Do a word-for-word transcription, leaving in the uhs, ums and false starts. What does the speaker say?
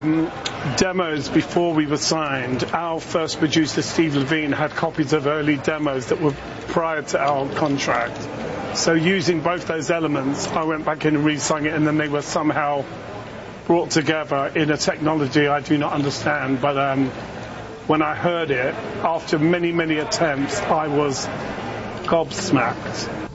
Demos before we were signed. Our first producer, Steve Levine, had copies of early demos that were prior to our contract. So using both those elements, I went back in and re-sung it, and then they were somehow brought together in a technology I do not understand. But um, when I heard it, after many, many attempts, I was gobsmacked.